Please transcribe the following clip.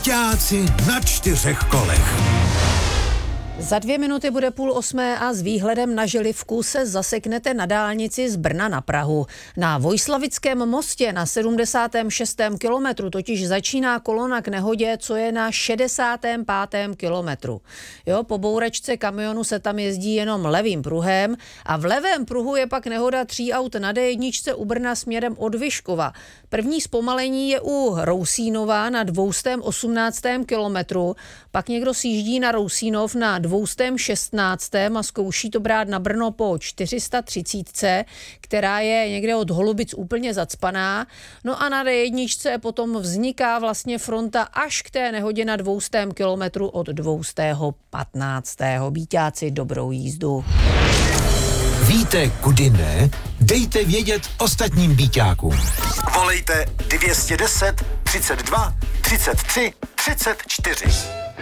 Byťáci na 4 kolech. Za 2 minuty bude 7:30 a s výhledem na Želivku se zaseknete na dálnici z Brna na Prahu. Na Vojslavickém mostě na 76. kilometru totiž začíná kolona k nehodě, co je na 65. kilometru. Po bouračce kamionu se tam jezdí jenom levým pruhem a v levém pruhu je pak nehoda 3 aut na D1 u Brna směrem od Vyškova. První zpomalení je u Rousínova na 218. kilometru, pak někdo sjíždí na Rousínov na 216. a zkouší to brát na Brno po 430, která je někde od Holubic úplně zacpaná. No a na D1 potom vzniká vlastně fronta až k té nehodě na 200. kilometru od 215. Byťáci, dobrou jízdu. Víte, kudy ne? Dejte vědět ostatním byťákům. Volejte 210 32 33 34.